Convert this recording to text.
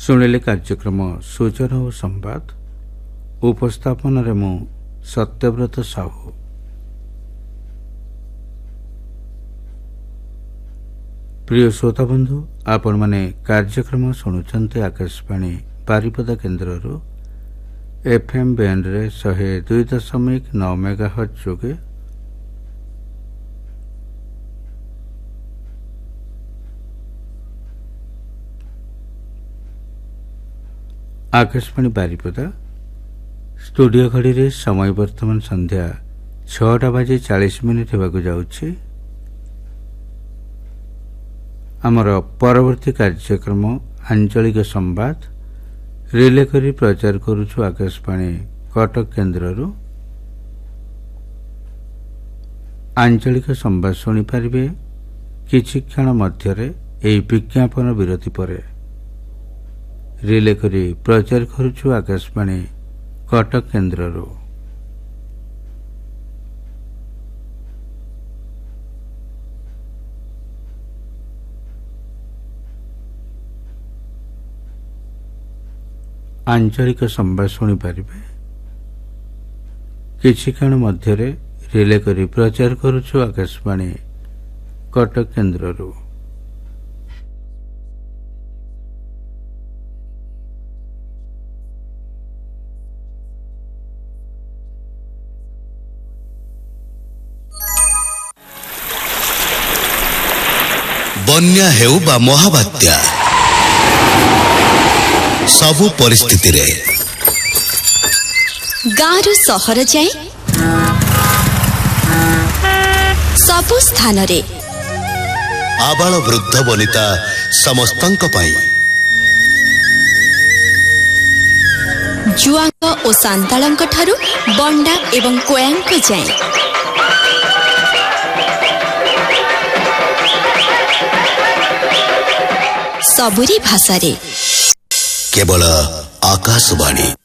शुणिले कार्यक्रम सूचना और संवाद उपस्थापन मु सत्यव्रत साहू। प्रिय श्रोता बंधु आपण माने कार्यक्रम शुणुचंते आकाशवाणी बारिपदा केन्द्र FM बैंड रे 102.9 मेगाहर्ट्ज जोगे आकाशवाणी बारिपदा स्टूडियो घड़ी रे समय वर्तमान संध्या 6:40 होगा जाउछि। आमर परवर्ती कार्यक्रम आंचलिक संवाद रिले करी प्रचार करुछु आकाशवाणी कटक केन्द्र। आंचलिक संवाद शुणी पारिबे किछि क्षण मध्यरे एई विज्ञापन विरति परे। रिले करी प्रचार करुछु आकाशवाणी कटक केन्द्र। आंचलिक संवाद शुणी पारिबे किछि क्षण मध्यरे रिले करी प्रचार करुछु आकाशवाणी कटक केन्द्र। बन्या हेउ बा महाबात्या सबु परिस्थिति रे गाँरु सहर जाए सबु स्थान रे आबाल वृद्ध वनिता समस्तंक पाई जुआंग ओ सांतालंक ठारू बंडा एवं कोयांक जाए सबुरी भाषा रे केवल आकाशवाणी।